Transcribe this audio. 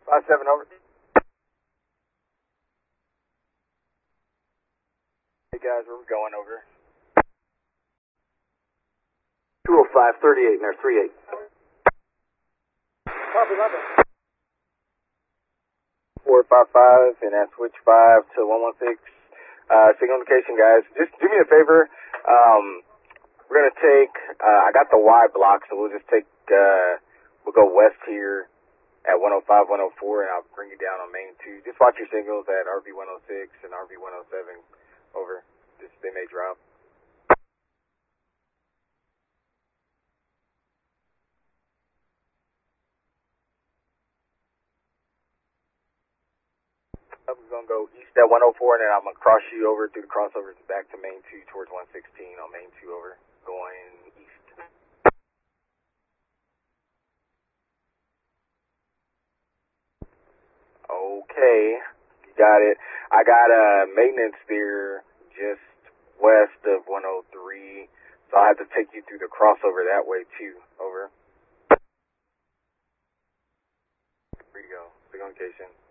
57 over. Hey guys, where we going over? 205, 38 in there, 38. Copy, London. 455, and that's switch 5 to 116. Signal indication, guys. Just do me a favor. We're going to take, I got the Y block, so we'll just take, we'll go west here at 105, 104, and I'll bring you down on main 2. Just watch your signals at RV 106 and RV 107. Over. Just, they may drop. I'm going to go east at 104, and then I'm going to cross you over through the crossovers back to main 2 towards 116 on main 2 over. Going east. Okay, you got it. I got a maintenance there just west of 103, so I have to take you through the crossover that way too. Over. Free to go. Big on location.